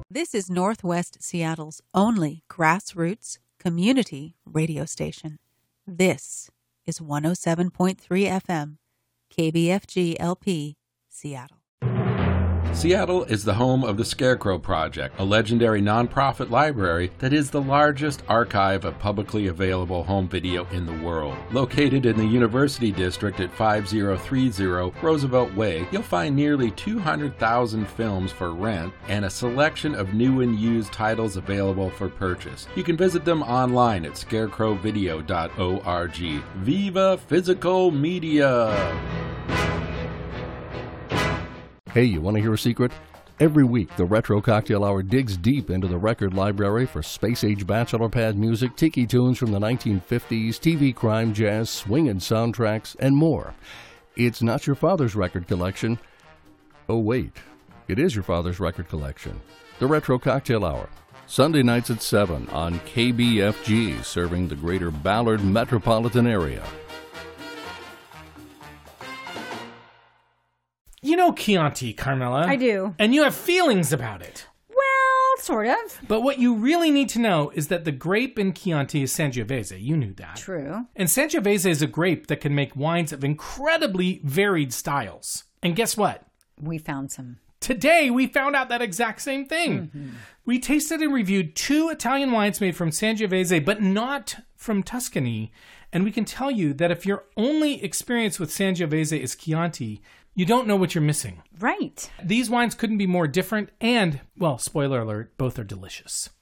This is Northwest Seattle's only grassroots community radio station. This is 107.3 FM, KBFG LP, Seattle. Seattle is the home of the Scarecrow Project, a legendary nonprofit library that is the largest archive of publicly available home video in the world. Located in the University District at 5030 Roosevelt Way, you'll find nearly 200,000 films for rent and a selection of new and used titles available for purchase. You can visit them online at scarecrowvideo.org. Viva Physical Media! Hey, you want to hear a secret? Every week, the Retro Cocktail Hour digs deep into the record library for space-age bachelor pad music, tiki tunes from the 1950s, TV crime, jazz, swinging soundtracks, and more. It's not your father's record collection. Oh, wait. It is your father's record collection. The Retro Cocktail Hour. Sunday nights at 7 on KBFG, serving the greater Ballard metropolitan area. You know Chianti, Carmela. I do. And you have feelings about it. Well, sort of. But what you really need to know is that the grape in Chianti is Sangiovese. You knew that. True. And Sangiovese is a grape that can make wines of incredibly varied styles. And guess what? We found some. Today, we found out that exact same thing. Mm-hmm. We tasted and reviewed 2 Italian wines made from Sangiovese, but not from Tuscany. And we can tell you that if your only experience with Sangiovese is Chianti, you don't know what you're missing. Right. These wines couldn't be more different and, well, spoiler alert, both are delicious.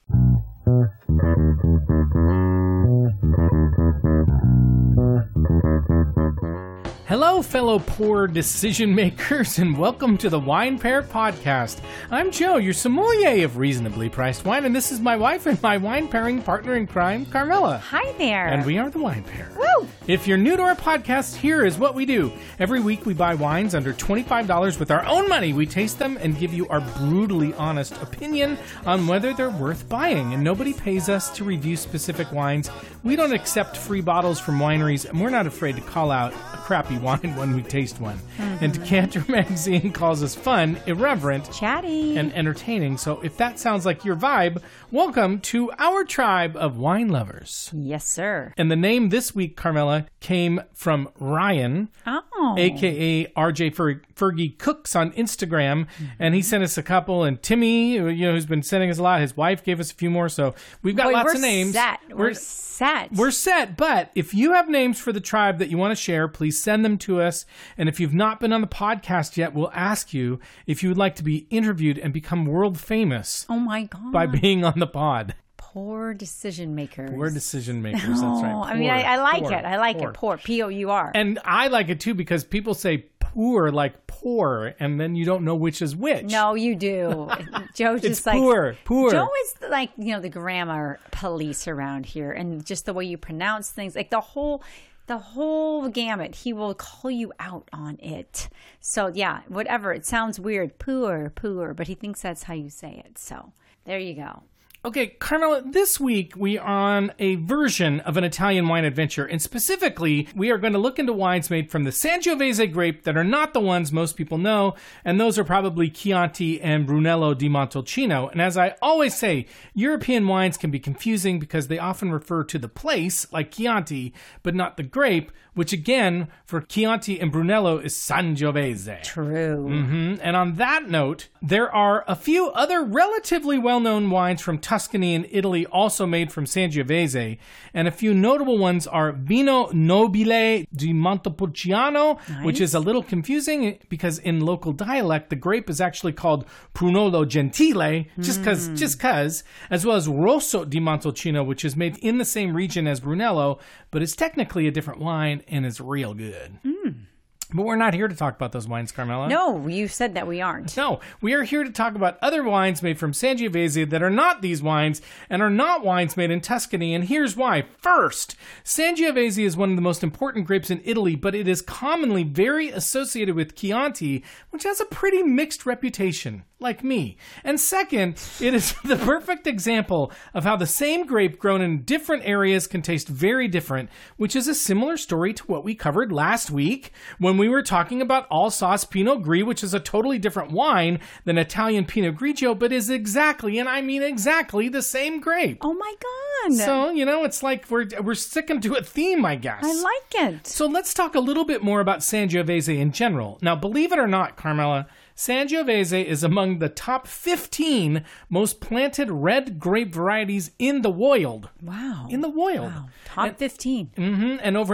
Hello, fellow poor decision makers, and welcome to the Wine Pair Podcast. I'm Joe, your sommelier of reasonably priced wine, and this is my wife and my wine pairing partner in crime, Carmela. Hi there. And we are the Wine Pair. Woo! If you're new to our podcast, here is what we do. Every week we buy wines under $25 with our own money. We taste them and give you our brutally honest opinion on whether they're worth buying. And nobody pays us to review specific wines. We don't accept free bottles from wineries, and we're not afraid to call out a crappy wine when we taste one. Mm-hmm. And Decanter Magazine calls us fun, irreverent, chatty, and entertaining. So if that sounds like your vibe, welcome to our tribe of wine lovers. Yes, sir. And the name this week, Carmela, came from Ryan, a.k.a. RJ Fergie Cooks on Instagram. Mm-hmm. And he sent us a couple. And Timmy, who's been sending us a lot, his wife gave us a few more. So we've got lots of names. We're set. We're set. But if you have names for the tribe that you want to share, please send them to us. And if you've not been on the podcast yet, we'll ask you if you would like to be interviewed and become world famous. Oh my God. By being on the pod. Poor decision makers. Poor decision makers. That's right. Poor, I mean, I like it. I like it. Poor. P-O-U-R. And I like it too because people say poor like poor, and then you don't know which is which. No, you do. Joe's just like poor. Joe is like, the grammar police around here, and just the way you pronounce things, like the whole gamut. He will call you out on it. So yeah, whatever. It sounds weird. Poor, but he thinks that's how you say it. So there you go. Okay, Carmela, this week we are on a version of an Italian wine adventure, and specifically, we are going to look into wines made from the Sangiovese grape that are not the ones most people know, and those are probably Chianti and Brunello di Montalcino. And as I always say, European wines can be confusing because they often refer to the place, like Chianti, but not the grape, which again, for Chianti and Brunello is Sangiovese. True. Mm-hmm. And on that note, there are a few other relatively well-known wines from Tuscany and Italy also made from Sangiovese, and a few notable ones are Vino Nobile di Montepulciano, nice, which is a little confusing because in local dialect, the grape is actually called Prunello Gentile, just cause, as well as Rosso di Montalcino, which is made in the same region as Brunello, but is technically a different wine and is real good. But we're not here to talk about those wines, Carmela. No, you said that we aren't. No, we are here to talk about other wines made from Sangiovese that are not these wines and are not wines made in Tuscany, and here's why. First, Sangiovese is one of the most important grapes in Italy, but it is commonly very associated with Chianti, which has a pretty mixed reputation. like me. And second, it is the perfect example of how the same grape grown in different areas can taste very different, which is a similar story to what we covered last week when we were talking about Alsace Pinot Gris, which is a totally different wine than Italian Pinot Grigio, but is exactly, and I mean exactly, the same grape. Oh my God. So, it's like we're sticking to a theme, I guess. I like it. So let's talk a little bit more about Sangiovese in general. Now, believe it or not, Carmela, Sangiovese is among the top 15 most planted red grape varieties in the world. Wow. In the world. Wow. Top 15. And over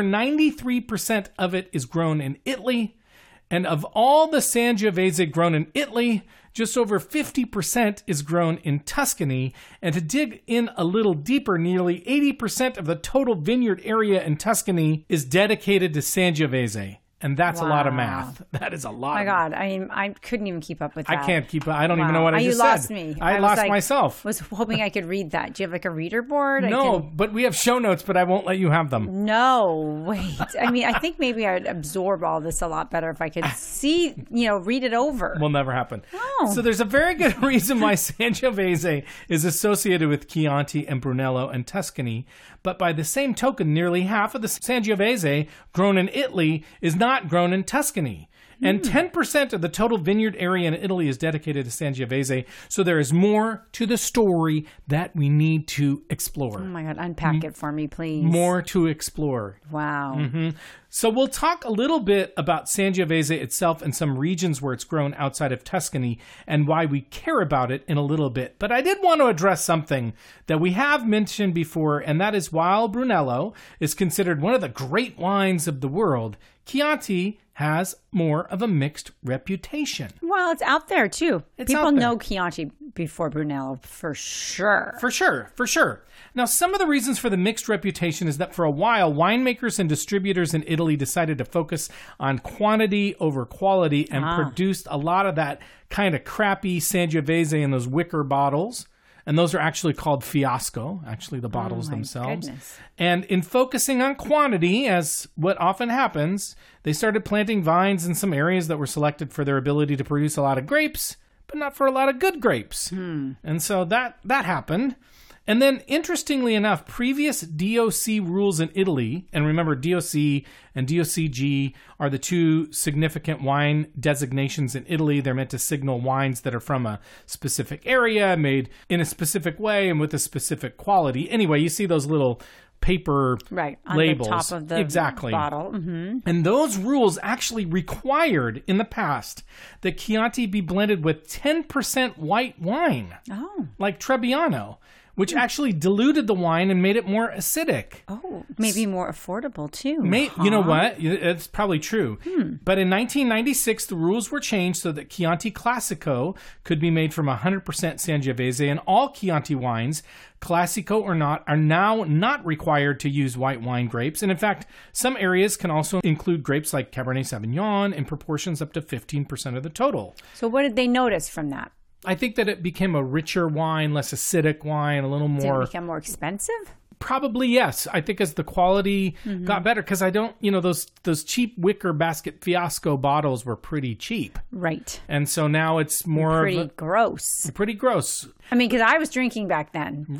93% of it is grown in Italy. And of all the Sangiovese grown in Italy, just over 50% is grown in Tuscany. And to dig in a little deeper, nearly 80% of the total vineyard area in Tuscany is dedicated to Sangiovese. And that's a lot of math. That is a lot. Oh my God. I couldn't even keep up with that. I can't keep up. I don't even know what I just said. You lost me. I lost myself. I was hoping I could read that. Do you have like a reader board? No, but we have show notes, but I won't let you have them. No, wait. I think maybe I'd absorb all this a lot better if I could see, read it over. Will never happen. Oh. So there's a very good reason why Sangiovese is associated with Chianti and Brunello and Tuscany. But by the same token, nearly half of the Sangiovese grown in Italy is not grown in Tuscany. And 10% of the total vineyard area in Italy is dedicated to Sangiovese. So there is more to the story that we need to explore. Oh my God, unpack it for me, please. More to explore. Wow. So we'll talk a little bit about Sangiovese itself and some regions where it's grown outside of Tuscany and why we care about it in a little bit. But I did want to address something that we have mentioned before, and that is while Brunello is considered one of the great wines of the world, Chianti has more of a mixed reputation. Well, it's out there too. People out there. know Chianti before Brunello for sure. For sure. Now, some of the reasons for the mixed reputation is that for a while, winemakers and distributors in Italy decided to focus on quantity over quality and produced a lot of that kind of crappy Sangiovese in those wicker bottles. And those are actually called Fiasco, actually the bottles themselves. Goodness. And in focusing on quantity, as what often happens, they started planting vines in some areas that were selected for their ability to produce a lot of grapes, but not for a lot of good grapes. And so that happened. And then, interestingly enough, previous DOC rules in Italy, and remember, DOC and DOCG are the two significant wine designations in Italy. They're meant to signal wines that are from a specific area, made in a specific way, and with a specific quality. Anyway, you see those little paper on labels. The top of the bottle. And those rules actually required in the past that Chianti be blended with 10% white wine, like Trebbiano, which actually diluted the wine and made it more acidic. Oh, maybe more affordable too. You know what? It's probably true. But in 1996, the rules were changed so that Chianti Classico could be made from 100% Sangiovese, and all Chianti wines, Classico or not, are now not required to use white wine grapes. And in fact, some areas can also include grapes like Cabernet Sauvignon in proportions up to 15% of the total. So what did they notice from that? I think that it became a richer wine, less acidic wine, a little more... Did it become more expensive? Probably, yes. I think as the quality got better, because I don't, those cheap wicker basket Fiasco bottles were pretty cheap. Right. And so now it's more pretty gross. Pretty gross. I mean, because I was drinking back then.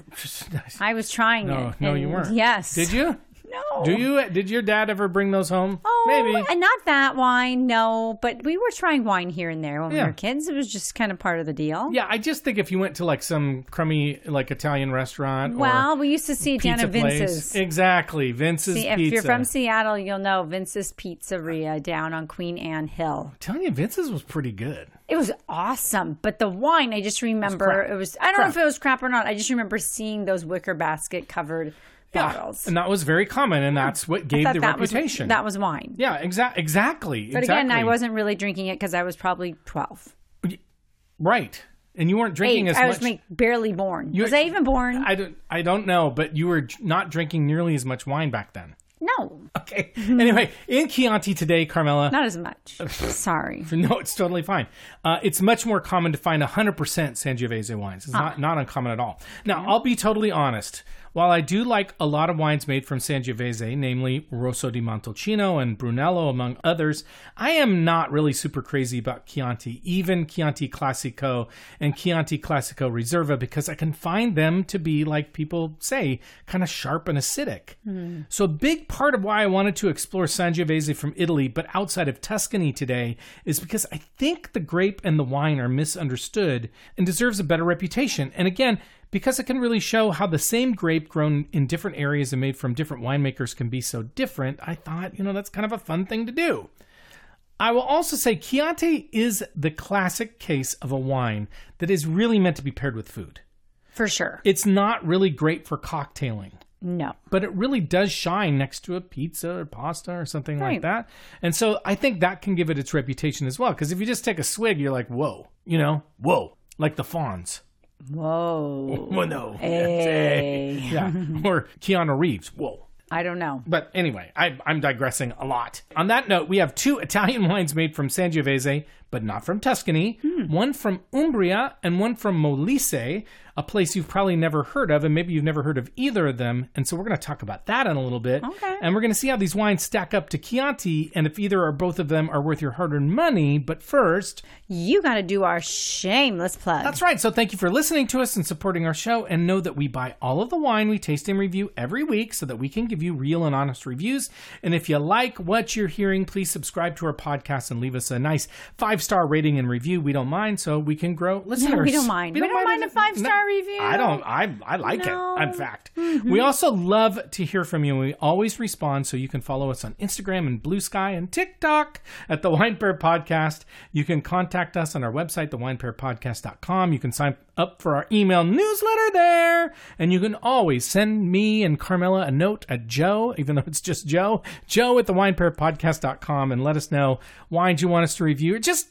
I was trying it. No, you weren't. Yes. Did you? No. Did your dad ever bring those home? Oh, maybe. And not that wine, no. But we were trying wine here and there when we were kids. It was just kind of part of the deal. Yeah, I just think if you went to like some crummy Italian restaurant, well, we used to see it down at Vince's. Place. Exactly, Vince's Pizza. If you're from Seattle, you'll know Vince's Pizzeria down on Queen Anne Hill. I'm telling you, Vince's was pretty good. It was awesome, but the wine, I just remember it was. I don't know if it was crap or not. I just remember seeing those wicker basket covered bottles. And that was very common, and that's what gave the reputation. That was wine. Yeah, exactly. But again, I wasn't really drinking it because I was probably 12. Right. And you weren't drinking as much. I was barely born. Was I even born? I don't know, but you were not drinking nearly as much wine back then. No. Okay. Anyway, in Chianti today, Carmela. Not as much. Sorry. No, it's totally fine. It's much more common to find 100% Sangiovese wines. It's not uncommon at all. Now, I'll be totally honest. While I do like a lot of wines made from Sangiovese, namely Rosso di Montalcino and Brunello, among others, I am not really super crazy about Chianti, even Chianti Classico and Chianti Classico Riserva, because I can find them to be, like people say, kind of sharp and acidic. So a big part of why I wanted to explore Sangiovese from Italy, but outside of Tuscany today, is because I think the grape and the wine are misunderstood and deserves a better reputation. And again, because it can really show how the same grape grown in different areas and made from different winemakers can be so different, I thought, that's kind of a fun thing to do. I will also say Chianti is the classic case of a wine that is really meant to be paired with food. For sure. It's not really great for cocktailing. No. But it really does shine next to a pizza or pasta or something like that. And so I think that can give it its reputation as well. Because if you just take a swig, you're like, whoa, whoa, like the Fonz. Whoa. Well, no. Hey. Yeah. Or Keanu Reeves. Whoa. I don't know. But anyway, I'm digressing a lot. On that note, we have 2 Italian wines made from Sangiovese, but not from Tuscany. One from Umbria and one from Molise, a place you've probably never heard of, and maybe you've never heard of either of them. And so we're going to talk about that in a little bit. Okay. And we're going to see how these wines stack up to Chianti, and if either or both of them are worth your hard-earned money. But first, you got to do our shameless plug. that's right. So thank you for listening to us and supporting our show, and know that we buy all of the wine we taste and review every week so that we can give you real and honest reviews. And if you like what you're hearing, please subscribe to our podcast and leave us a nice 5-star rating and review. We don't mind, so we can grow listeners. No, we don't mind. We don't mind a 5-star review. I like it, in fact. We also love to hear from you. We always respond, so you can follow us on Instagram and Blue Sky and TikTok at The Wine Pair Podcast. You can contact us on our website, thewinepairpodcast.com. You can sign up for our email newsletter there. And you can always send me and Carmela a note at Joe, even though it's just Joe at thewinepairpodcast.com, and let us know wines you want us to review. Just,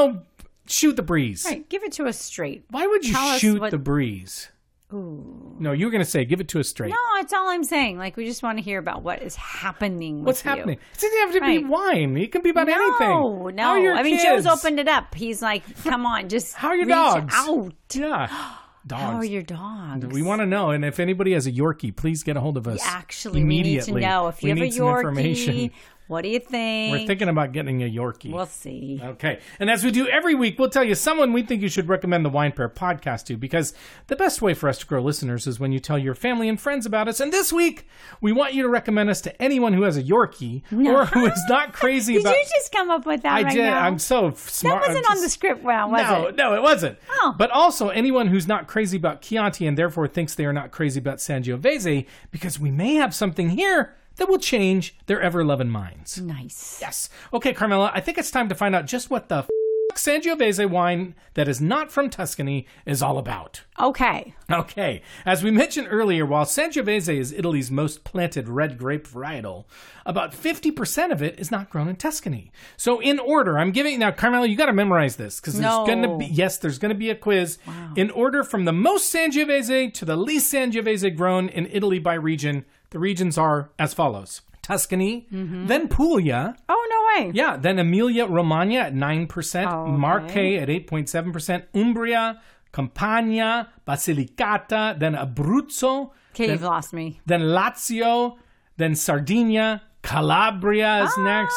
shoot the breeze. Right, give it to us straight. Why would you shoot the breeze? Ooh. No, you were going to say, give it to us straight. No, that's all I'm saying. Like, we just want to hear about what is happening. What's happening? It doesn't have to be wine. It can be about anything. No. How are your kids? Joe's opened it up. He's like, come on, just how are your reach dogs? out. Yeah. Dogs. How are your dogs? We want to know. And if anybody has a Yorkie, please get a hold of us. Actually, immediately. We need to know. If you have a Yorkie, what do you think? We're thinking about getting a Yorkie. We'll see. Okay. And as we do every week, we'll tell you someone we think you should recommend the Wine Pair podcast to, because the best way for us to grow listeners is when you tell your family and friends about us. And this week, we want you to recommend us to anyone who has a Yorkie or who is not crazy about... Did you just come up with that I right did. now? I'm so smart. That wasn't on the script, was it? No, it wasn't. Oh. But also anyone who's not crazy about Chianti and therefore thinks they are not crazy about Sangiovese, because we may have something here that will change their ever-loving minds. Nice. Yes. Okay, Carmela, I think it's time to find out just what the Sangiovese wine that is not from Tuscany is all about. Okay. As we mentioned earlier, while Sangiovese is Italy's most planted red grape varietal, about 50% of it is not grown in Tuscany. So in order, I'm giving... Now, Carmela, you got to memorize this, because there's going to be... Yes, there's going to be a quiz. Wow. In order from the most Sangiovese to the least Sangiovese grown in Italy by region, the regions are as follows. Tuscany, then Puglia. Oh, no way. Yeah, then Emilia-Romagna at 9%, Marche at 8.7%, Umbria, Campania, Basilicata, then Abruzzo. Okay, you've lost me. Then Lazio, then Sardinia, Calabria is next.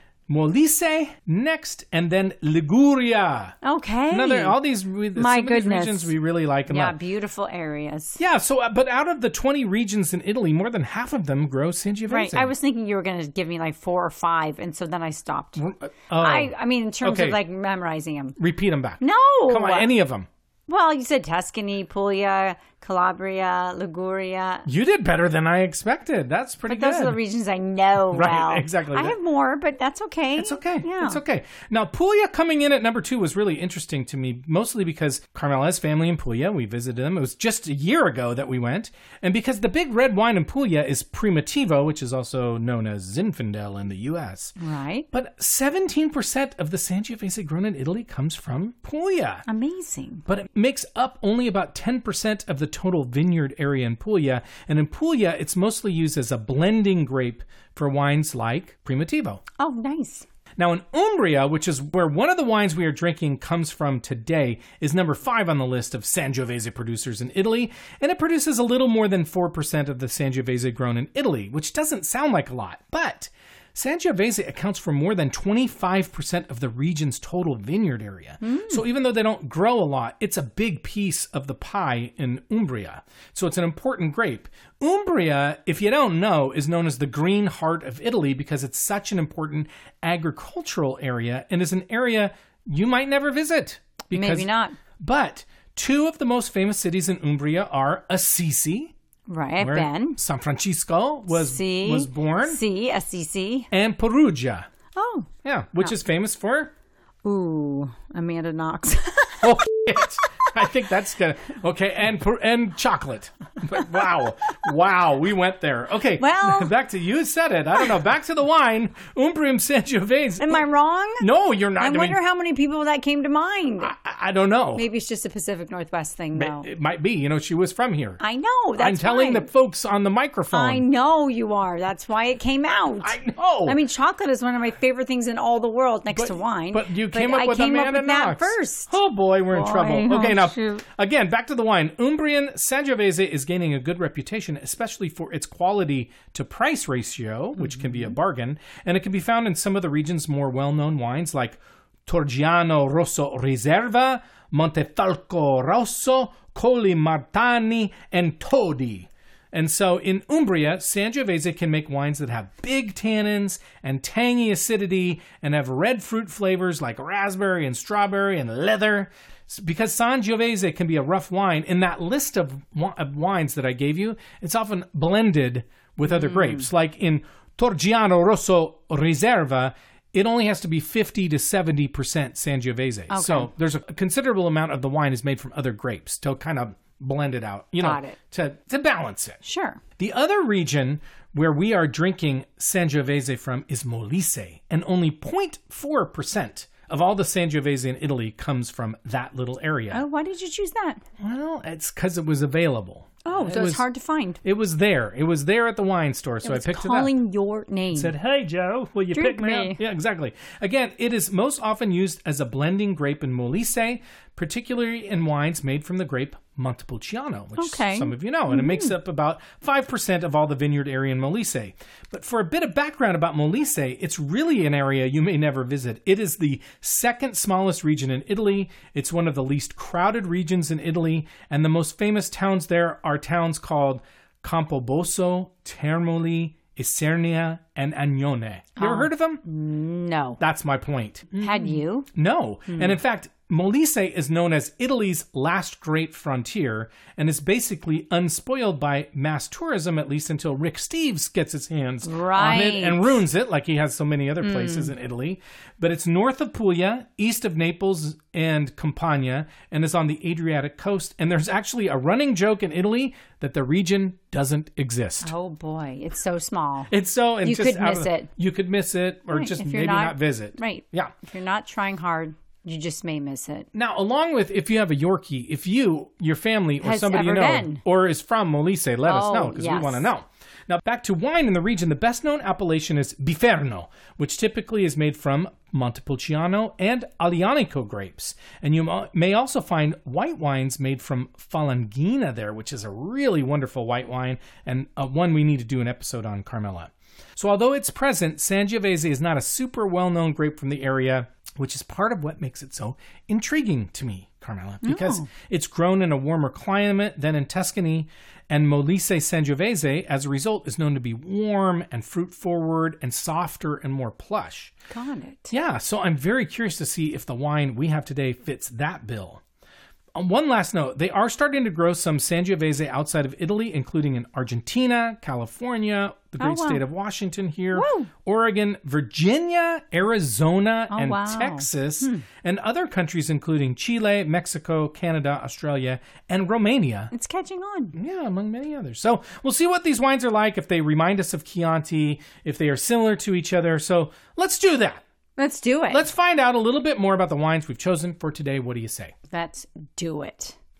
Molise next, and then Liguria. Okay. All these regions we really like and love. Yeah, beautiful areas. Yeah, but out of the 20 regions in Italy, more than half of them grow Sangiovese. Right. I was thinking you were going to give me like 4 or 5, and so then I stopped. I mean, in terms of like memorizing them. Repeat them back. No. Come on, any of them. Well, you said Tuscany, Puglia, Calabria, Liguria. You did better than I expected. That's pretty good. Those are the regions I know well. Right, exactly. I have more, but that's okay. It's okay. Yeah. It's okay. Now, Puglia coming in at number 2 was really interesting to me, mostly because Carmela's family in Puglia, we visited them. It was just a year ago that we went. And because the big red wine in Puglia is Primitivo, which is also known as Zinfandel in the U.S. Right. But 17% of the Sangiovese grown in Italy comes from Puglia. Amazing. But it makes up only about 10% of the total vineyard area in Puglia. And in Puglia, it's mostly used as a blending grape for wines like Primitivo. Oh, nice. Now, in Umbria, which is where one of the wines we are drinking comes from today, is number 5 on the list of Sangiovese producers in Italy, and it produces a little more than 4% of the Sangiovese grown in Italy, which doesn't sound like a lot, but Sangiovese accounts for more than 25% of the region's total vineyard area. So even though they don't grow a lot, it's a big piece of the pie in Umbria. So it's an important grape. Umbria, if you don't know, is known as the green heart of Italy because it's such an important agricultural area and is an area you might never visit. Maybe not. But 2 of the most famous cities in Umbria are Assisi, Right, where Ben. San Francisco was born, Assisi. and Perugia. Oh. Yeah, which is famous for? Ooh, Amanda Knox. Oh, shit. I think that's good. Okay, and chocolate. But wow, we went there. Okay, Well- back to, you said it. I don't know. Back to the wine. Umbrium Sangiovese. Am I wrong? No, you're not. I wonder how many people that came to mind. I don't know. Maybe it's just a Pacific Northwest thing, though. It might be. You know, she was from here. I know. That's I'm telling why. the folks on the microphone. I know you are. That's why it came out. I know. I mean, chocolate is one of my favorite things in all the world next to wine. But you came up with I came Amanda up with that Knox. first. Oh boy, we're in trouble. Okay, now shoot. again, back to the wine. Umbrian Sangiovese is gaining a good reputation, especially for its quality to price ratio, which can be a bargain, and it can be found in some of the region's more well-known wines like Torgiano Rosso Riserva, Montefalco Rosso, Colli Martani, and Todi. And so in Umbria, Sangiovese can make wines that have big tannins and tangy acidity and have red fruit flavors like raspberry and strawberry and leather. Because Sangiovese can be a rough wine, in that list of wines that I gave you, it's often blended with other grapes. Like in Torgiano Rosso Riserva, it only has to be 50 to 70% Sangiovese. Okay. So there's a considerable amount of the wine is made from other grapes to kind of blend it out, Got it. to balance it. Sure. The other region where we are drinking Sangiovese from is Molise, and only 0.4% of all the Sangiovese in Italy comes from that little area. Oh, why did you choose that? Well, it's because it was available. Oh, so it's hard to find. It was there. It was there at the wine store, so I picked it up. Calling your name. Said, "Hey, Joe, will you Drink pick me me." up?" Yeah, exactly. Again, it is most often used as a blending grape in Molise, particularly in wines made from the grape Montepulciano, which Okay. some of you know, and it makes up about 5% of all the vineyard area in Molise. But for a bit of background about Molise, it's really an area you may never visit. It is the second smallest region in Italy. It's one of the least crowded regions in Italy, and the most famous towns there are towns called Campobasso, Termoli, Isernia, and Agnone. You ever heard of them? No. That's my point. Had you? No. And in fact, Molise is known as Italy's last great frontier and is basically unspoiled by mass tourism, at least until Rick Steves gets his hands on it Right. and ruins it like he has so many other places in Italy. But it's north of Puglia, east of Naples and Campania, and is on the Adriatic coast. And there's actually a running joke in Italy that the region doesn't exist. Oh, boy. It's so small. It's so... And You just could out of miss the- it. You could miss it or Right, just if you're maybe not visit. Right. Yeah. If you're not trying hard, you just may miss it. Now, along with if you have a Yorkie, if you, your family, or Has somebody you ever know, been. or is from Molise, let us Oh, know because we yes. want to know. Now, back to wine in the region, the best known appellation is Biferno, which typically is made from Montepulciano and Aglianico grapes. And you may also find white wines made from Falanghina there, which is a really wonderful white wine and one we need to do an episode on, Carmela. So although it's present, Sangiovese is not a super well-known grape from the area, which is part of what makes it so intriguing to me, Carmela, because it's grown in a warmer climate than in Tuscany, and Molise Sangiovese, as a result, is known to be warm and fruit-forward and softer and more plush. Got it. Yeah, so I'm very curious to see if the wine we have today fits that bill. One last note, they are starting to grow some Sangiovese outside of Italy, including in Argentina, California, the great wow. state of Washington here, Woo. Oregon, Virginia, Arizona, and wow. Texas, and other countries including Chile, Mexico, Canada, Australia, and Romania. It's catching on. Yeah, among many others. So we'll see what these wines are like, if they remind us of Chianti, if they are similar to each other. So let's do that. Let's do it. Let's find out a little bit more about the wines we've chosen for today. What do you say? Let's do it.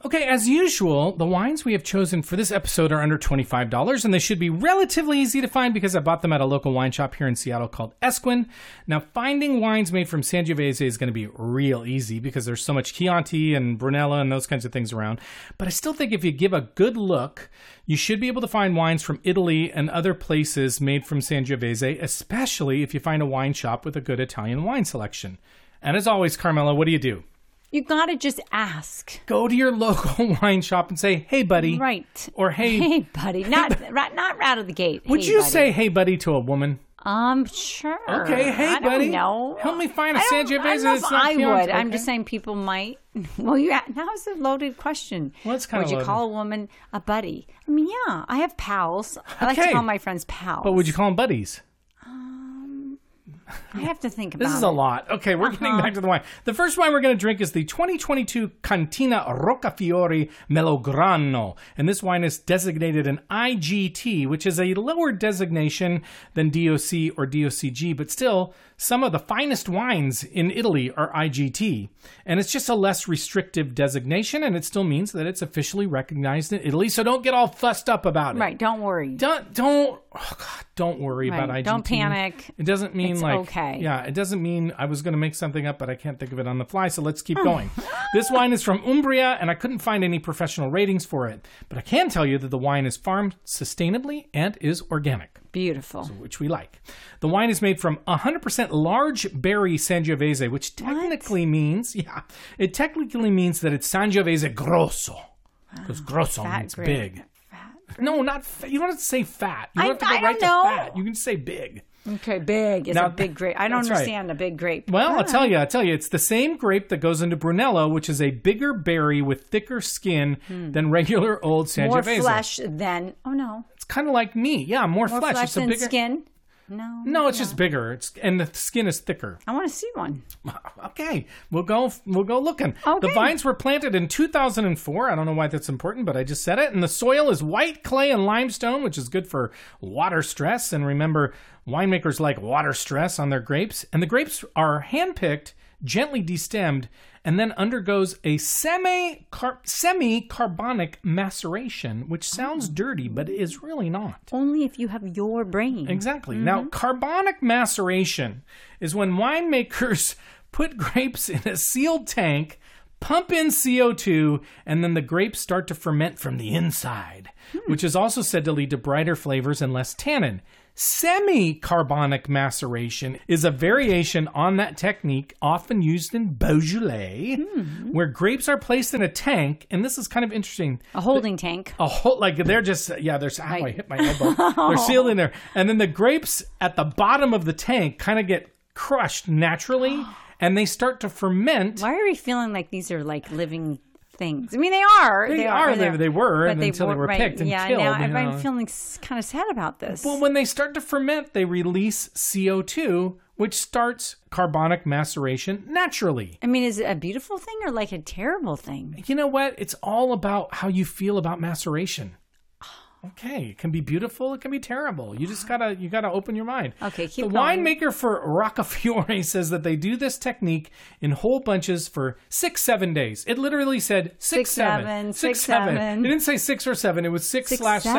Okay, as usual, the wines we have chosen for this episode are under $25, and they should be relatively easy to find because I bought them at a local wine shop here in Seattle called Esquin. Now, finding wines made from Sangiovese is going to be real easy because there's so much Chianti and Brunello and those kinds of things around. But I still think if you give a good look, you should be able to find wines from Italy and other places made from Sangiovese, especially if you find a wine shop with a good Italian wine selection. And as always, Carmela, what do? You gotta just ask. Go to your local wine shop and say, "Hey, buddy." Right. Or, "Hey." Hey, buddy. Not out of the gate. Would hey, you buddy. say, "Hey, buddy," to a woman? Sure. Okay, hey, I buddy. don't know. Help me find a I don't Sangiovese know that's if not I Chianti. would. Okay. I'm just saying people might. Well, now it's a loaded question. Well, it's kind would of you loaded. call a woman a buddy? I mean, yeah, I have pals. I like to Okay. call my friends pals. But would you call them buddies? I have to think about This is it. a lot. Okay, we're getting back to the wine. The first wine we're going to drink is the 2022 Cantina Roccafiore Melograno. And this wine is designated an IGT, which is a lower designation than DOC or DOCG, but still, some of the finest wines in Italy are IGT. And it's just a less restrictive designation, and it still means that it's officially recognized in Italy, so don't get all fussed up about it. Right, don't worry. Don't worry about IGT. Don't panic. It doesn't mean It's okay. Yeah, it doesn't mean I was going to make something up, but I can't think of it on the fly, so let's keep going. This wine is from Umbria, and I couldn't find any professional ratings for it, but I can tell you that the wine is farmed sustainably and is organic, Beautiful. which we like. The wine is made from 100% large berry Sangiovese, which technically means, that it's Sangiovese grosso, because grosso Fat means grape. big. No, not fat. You don't have to say fat. You don't have to go I right don't know. to fat. You can say big. Okay, big. It's Now, a big grape. I don't that's right. understand a big grape. Well, I'll tell you, it's the same grape that goes into Brunello, which is a bigger berry with thicker skin than regular old Sangiovese. More flesh than. Oh no. It's kind of like me. Yeah, more More flesh. flesh It's a than bigger skin. No. No, it's just bigger. And the skin is thicker. I want to see one. Okay, we'll go looking. Okay. The vines were planted in 2004. I don't know why that's important, but I just said it. And the soil is white clay and limestone, which is good for water stress. And remember, winemakers like water stress on their grapes. And the grapes are handpicked, gently destemmed, and then undergoes a semi-carbonic maceration, which sounds dirty, but is really not. Only if you have your brain. Exactly. Now, carbonic maceration is when winemakers put grapes in a sealed tank, pump in CO2, and then the grapes start to ferment from the inside, which is also said to lead to brighter flavors and less tannin. Semi-carbonic maceration is a variation on that technique often used in Beaujolais, where grapes are placed in a tank, and this is kind of interesting. A holding tank. A whole, like they're just, there's, I hit my elbow. They're sealed in there. And then the grapes at the bottom of the tank kind of get crushed naturally, and they start to ferment. Why are we feeling like these are like living things? I mean, they are. They were, and until they were picked and killed. Now you know. I'm feeling kind of sad about this. Well, when they start to ferment, they release CO2, which starts carbonic maceration naturally. I mean, is it a beautiful thing or like a terrible thing? You know what? It's all about how you feel about maceration. Okay, it can be beautiful, it can be terrible. You just gotta open your mind. Okay, keep the going. winemaker for Roccafiore says that they do this technique in whole bunches for 6-7 days. It literally said 6-7. 6-7. It didn't say 6 or 7. It was 6/7.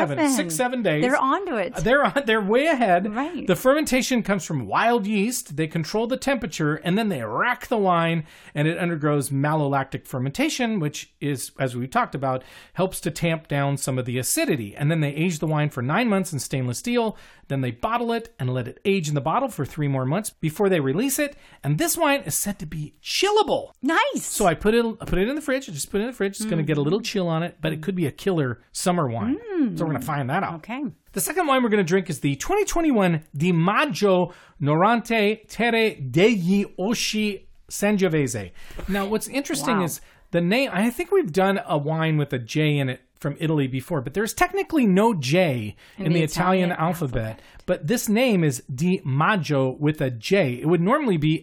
6-7 days. They're onto it. They're way ahead. Right. The fermentation comes from wild yeast. They control the temperature, and then they rack the wine, and it undergoes malolactic fermentation, which is, as we talked about, helps to tamp down some of the acidity. And then they age the wine for 9 months in stainless steel. Then they bottle it and let it age in the bottle for 3 more months before they release it. And this wine is said to be chillable. Nice. So I put it in the fridge. Just put it in the fridge. It's going to get a little chill on it, but it could be a killer summer wine. So we're going to find that out. Okay. The second wine we're going to drink is the 2021 Di Maggio Norante Terre degli Osci Sangiovese. Now, what's interesting is the name. I think we've done a wine with a J in it from Italy before, but there's technically no J in the Italian alphabet. But this name is Di Maggio with a J. It would normally be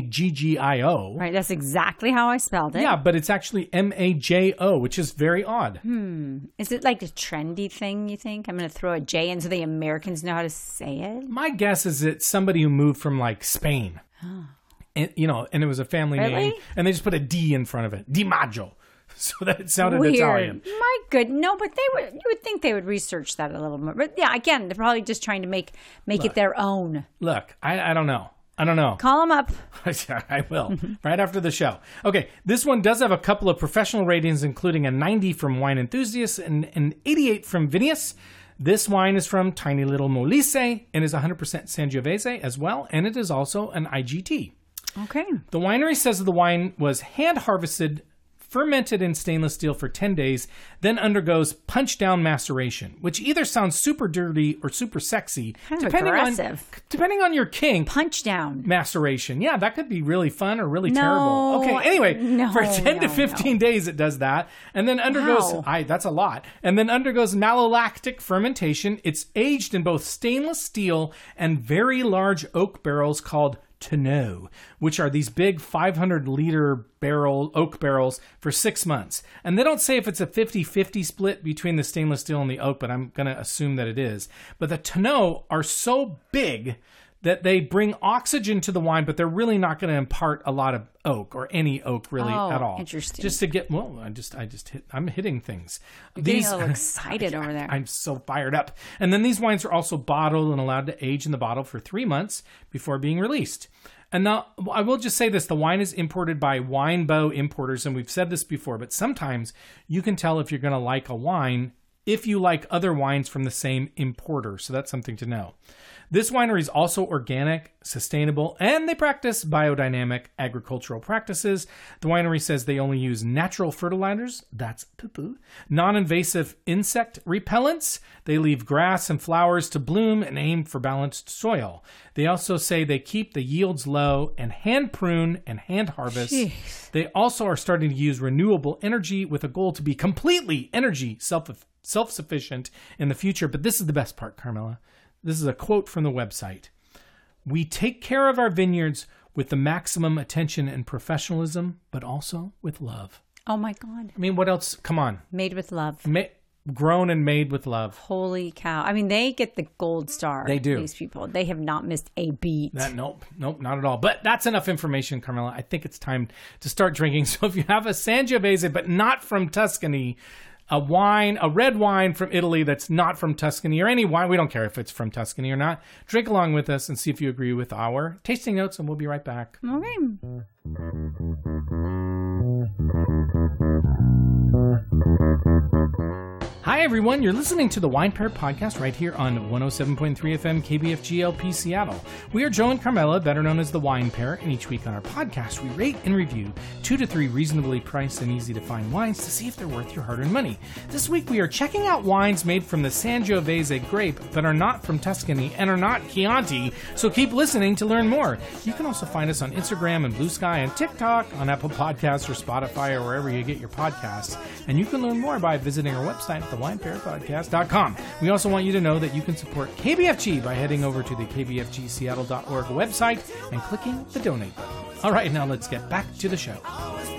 Maggio. Right, that's exactly how I spelled it. Yeah, but it's actually Majo, which is very odd. Is it like a trendy thing, you think? I'm going to throw a J in so the Americans know how to say it? My guess is it's somebody who moved from like Spain. And, and it was a family name, and they just put a D in front of it. Di Maggio. so that it sounded Weird. Italian. My good. No, but you would think they would research that a little more. But yeah, again, they're probably just trying to make it their own. Look, I don't know. I don't know. Call them up. I will, right after the show. Okay, this one does have a couple of professional ratings, including a 90 from Wine Enthusiast and an 88 from Vinius. This wine is from Tiny Little Molise and is 100% Sangiovese as well, and it is also an IGT. Okay. The winery says the wine was hand-harvested, fermented in stainless steel for 10 days, then undergoes punch-down maceration, which either sounds super dirty or super sexy, kind of aggressive. Depending on your kink. Punch-down Maceration. Yeah, that could be really fun or really terrible. Okay, anyway, for 10 to 15 days it does that, and then undergoes, that's a lot, and then undergoes malolactic fermentation. It's aged in both stainless steel and very large oak barrels called tonneau, which are these big 500-liter oak barrels for 6 months. And they don't say if it's a 50-50 split between the stainless steel and the oak, but I'm going to assume that it is. But the tonneau are so big that they bring oxygen to the wine, but they're really not going to impart a lot of oak or any oak really at all. Interesting. Just to get, I'm hitting things. You're getting a little excited over there. I'm so fired up. And then these wines are also bottled and allowed to age in the bottle for 3 months before being released. And now, I will just say this, the wine is imported by Winebow importers, and we've said this before, but sometimes you can tell if you're going to like a wine if you like other wines from the same importer. So that's something to know. This winery is also organic, sustainable, and they practice biodynamic agricultural practices. The winery says they only use natural fertilizers, that's poo-poo, non-invasive insect repellents. They leave grass and flowers to bloom and aim for balanced soil. They also say they keep the yields low and hand prune and hand harvest. Jeez. They also are starting to use renewable energy with a goal to be completely energy self-sufficient in the future. But this is the best part, Carmela. This is a quote from the website. "We take care of our vineyards with the maximum attention and professionalism, but also with love." Oh, my God. I mean, what else? Come on. Made with love. Grown and made with love. Holy cow. I mean, they get the gold star. They do. These people. They have not missed a beat. Nope, not at all. But that's enough information, Carmela. I think it's time to start drinking. So if you have a Sangiovese, but not from Tuscany, a red wine from Italy that's not from Tuscany, or any wine, we don't care if it's from Tuscany or not, drink along with us and see if you agree with our tasting notes, and we'll be right back. Okay. Hi, everyone. You're listening to the Wine Pair Podcast right here on 107.3 FM KBFG LP Seattle. We are Joe and Carmela, better known as the Wine Pair, and each week on our podcast, we rate and review 2 to 3 reasonably priced and easy to find wines to see if they're worth your hard-earned money. This week, we are checking out wines made from the Sangiovese grape that are not from Tuscany and are not Chianti, so keep listening to learn more. You can also find us on Instagram and Blue Sky and TikTok, on Apple Podcasts or Spotify or wherever you get your podcasts. And you can learn more by visiting our website at thewinepairpodcast.com. We also want you to know that you can support KBFG by heading over to the kbfgseattle.org website and clicking the donate button. All right, now let's get back to the show.